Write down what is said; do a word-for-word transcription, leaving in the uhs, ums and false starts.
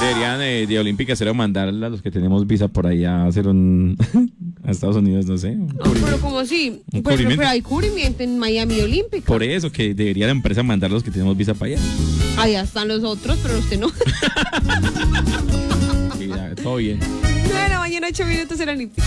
Deberían eh, de Olímpica Cero mandar a los que tenemos visa por allá a hacer un a Estados Unidos, no sé. No, pero como si, Un pero, cubrimiento. pero hay cubrimiento en Miami Olímpica. Por eso que debería la empresa mandar a los que tenemos visa para allá. Allá están los otros, pero usted no. Y ya, todo bien. nueve de la mañana, ocho minutos en Olímpica.